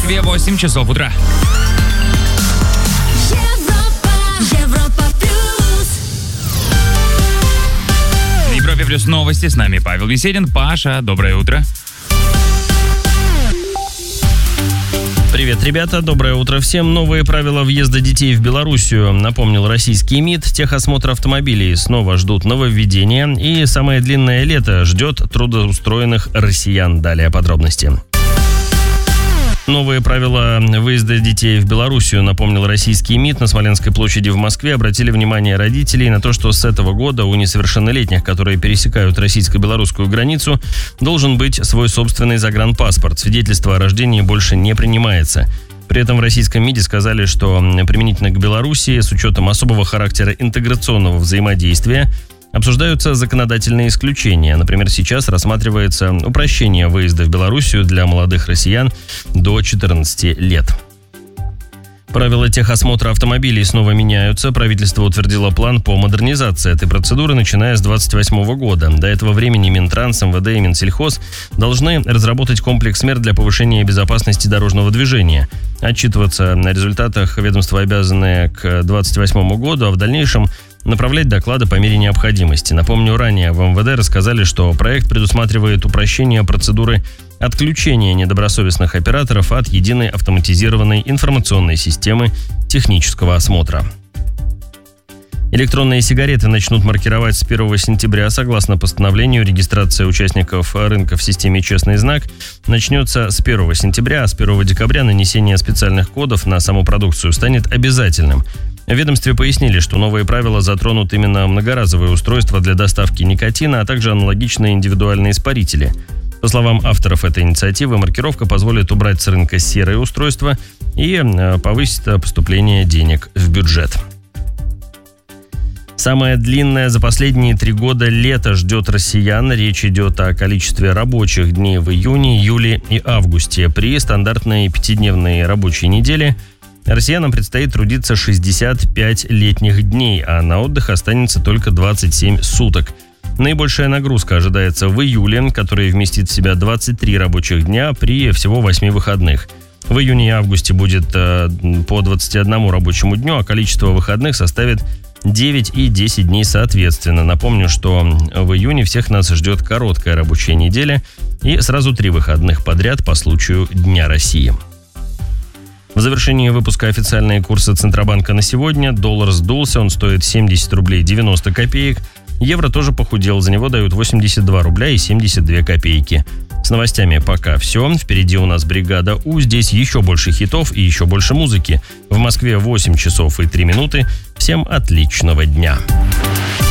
Москве 8 часов утра. Европа плюс. В Европе плюс новости. С нами Павел Беседин. Паша, доброе утро. Привет, ребята, доброе утро всем. Новые правила въезда детей в Белоруссию напомнил российский МИД. Техосмотр автомобилей снова ждут нововведения. И самое длинное лето ждет трудоустроенных россиян. Далее подробности. Новые правила выезда детей в Белоруссию, напомнил российский МИД. На Смоленской площади в Москве обратили внимание родителей на то, что с этого года у несовершеннолетних, которые пересекают российско-белорусскую границу, должен быть свой собственный загранпаспорт. Свидетельство о рождении больше не принимается. При этом в российском МИДе сказали, что применительно к Белоруссии, с учетом особого характера интеграционного взаимодействия, обсуждаются законодательные исключения. Например, сейчас рассматривается упрощение выезда в Белоруссию для молодых россиян до 14 лет. Правила техосмотра автомобилей снова меняются. Правительство утвердило план по модернизации этой процедуры, начиная с 2028 года. До этого времени Минтранс, МВД и Минсельхоз должны разработать комплекс мер для повышения безопасности дорожного движения. Отчитываться о результатах ведомства обязаны к 2028 году, а в дальнейшем направлять доклады по мере необходимости. Напомню, ранее в МВД рассказали, что проект предусматривает упрощение процедуры отключения недобросовестных операторов от единой автоматизированной информационной системы технического осмотра. Электронные сигареты начнут маркировать с 1 сентября. Согласно постановлению, регистрация участников рынка в системе «Честный знак» начнется с 1 сентября, а с 1 декабря нанесение специальных кодов на саму продукцию станет обязательным. В ведомстве пояснили, что новые правила затронут именно многоразовые устройства для доставки никотина, а также аналогичные индивидуальные испарители. По словам авторов этой инициативы, маркировка позволит убрать с рынка серые устройства и повысить поступление денег в бюджет. Самое длинное за последние 3 года лето ждет россиян. Речь идет о количестве рабочих дней в июне, июле и августе. При стандартной 5-дневной рабочей неделе россиянам предстоит трудиться 65 летних дней, а на отдых останется только 27 суток. Наибольшая нагрузка ожидается в июле, который вместит в себя 23 рабочих дня при всего 8 выходных. В июне и августе будет по 21 рабочему дню, а количество выходных составит 9 и 10 дней соответственно. Напомню, что в июне всех нас ждет короткая рабочая неделя и сразу 3 выходных подряд по случаю Дня России. В завершении выпуска официальные курсы Центробанка на сегодня. Доллар сдулся, он стоит 70 рублей 90 копеек. Евро тоже похудел, за него дают 82 рубля и 72 копейки. С новостями пока все. Впереди у нас бригада У. Здесь еще больше хитов и еще больше музыки. В Москве 8 часов и 3 минуты. Всем отличного дня.